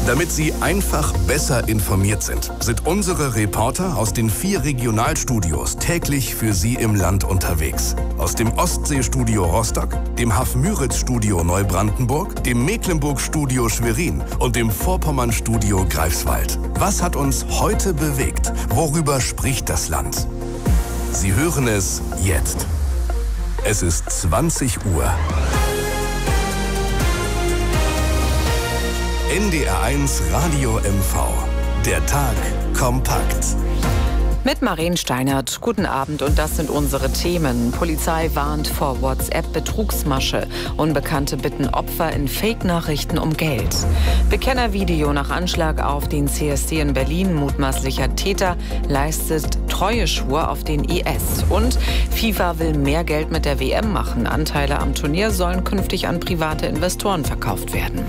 Damit Sie einfach besser informiert sind unsere Reporter aus den 4 Regionalstudios täglich für Sie im Land unterwegs. Aus dem Ostseestudio Rostock, dem Hafmüritz-Studio Neubrandenburg, dem Mecklenburg-Studio Schwerin und dem Vorpommern-Studio Greifswald. Was hat uns heute bewegt? Worüber spricht das Land? Sie hören es jetzt. Es ist 20 Uhr. NDR1 Radio MV. Der Tag kompakt. Mit Maren Steinert. Guten Abend und das sind unsere Themen. Polizei warnt vor WhatsApp-Betrugsmasche. Unbekannte bitten Opfer in Fake-Nachrichten um Geld. Bekennervideo nach Anschlag auf den CSD in Berlin. Mutmaßlicher Täter leistet Treueschwur auf den IS. Und FIFA will mehr Geld mit der WM machen. Anteile am Turnier sollen künftig an private Investoren verkauft werden.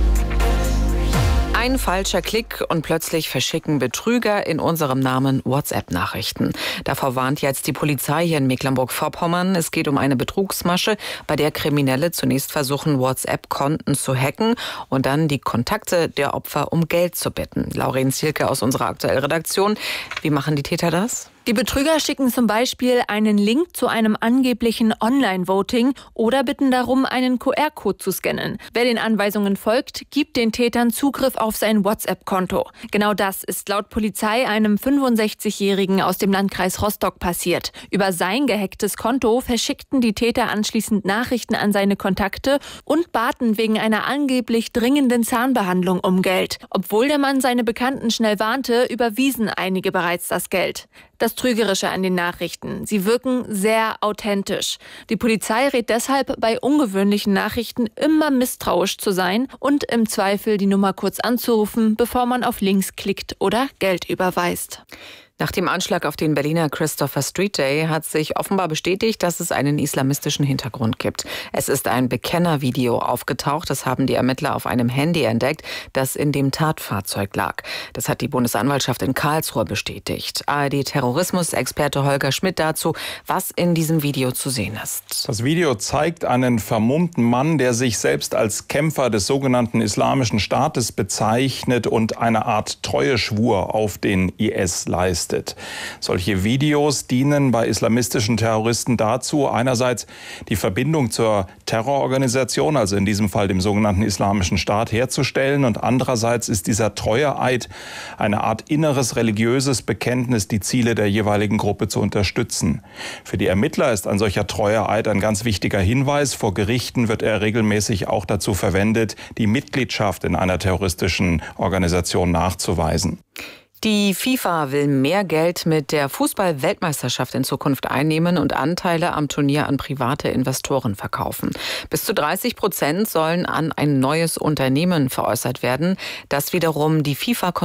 Ein falscher Klick und plötzlich verschicken Betrüger in unserem Namen WhatsApp-Nachrichten. Davor warnt jetzt die Polizei hier in Mecklenburg-Vorpommern. Es geht um eine Betrugsmasche, bei der Kriminelle zunächst versuchen, WhatsApp-Konten zu hacken und dann die Kontakte der Opfer um Geld zu bitten. Lauren Zielke aus unserer aktuellen Redaktion. Wie machen die Täter das? Die Betrüger schicken zum Beispiel einen Link zu einem angeblichen Online-Voting oder bitten darum, einen QR-Code zu scannen. Wer den Anweisungen folgt, gibt den Tätern Zugriff auf sein WhatsApp-Konto. Genau das ist laut Polizei einem 65-Jährigen aus dem Landkreis Rostock passiert. Über sein gehacktes Konto verschickten die Täter anschließend Nachrichten an seine Kontakte und baten wegen einer angeblich dringenden Zahnbehandlung um Geld. Obwohl der Mann seine Bekannten schnell warnte, überwiesen einige bereits das Geld. Das Trügerische an den Nachrichten: Sie wirken sehr authentisch. Die Polizei rät deshalb, bei ungewöhnlichen Nachrichten immer misstrauisch zu sein und im Zweifel die Nummer kurz anzurufen, bevor man auf Links klickt oder Geld überweist. Nach dem Anschlag auf den Berliner Christopher Street Day hat sich offenbar bestätigt, dass es einen islamistischen Hintergrund gibt. Es ist ein Bekennervideo aufgetaucht. Das haben die Ermittler auf einem Handy entdeckt, das in dem Tatfahrzeug lag. Das hat die Bundesanwaltschaft in Karlsruhe bestätigt. ARD-Terrorismusexperte Holger Schmidt dazu, was in diesem Video zu sehen ist. Das Video zeigt einen vermummten Mann, der sich selbst als Kämpfer des sogenannten Islamischen Staates bezeichnet und eine Art Treueschwur auf den IS leistet. Solche Videos dienen bei islamistischen Terroristen dazu, einerseits die Verbindung zur Terrororganisation, also in diesem Fall dem sogenannten Islamischen Staat, herzustellen, und andererseits ist dieser Treueeid eine Art inneres religiöses Bekenntnis, die Ziele der jeweiligen Gruppe zu unterstützen. Für die Ermittler ist ein solcher Treueeid ein ganz wichtiger Hinweis. Vor Gerichten wird er regelmäßig auch dazu verwendet, die Mitgliedschaft in einer terroristischen Organisation nachzuweisen. Die FIFA will mehr Geld mit der Fußball-Weltmeisterschaft in Zukunft einnehmen und Anteile am Turnier an private Investoren verkaufen. Bis zu 30% sollen an ein neues Unternehmen veräußert werden, das wiederum die FIFA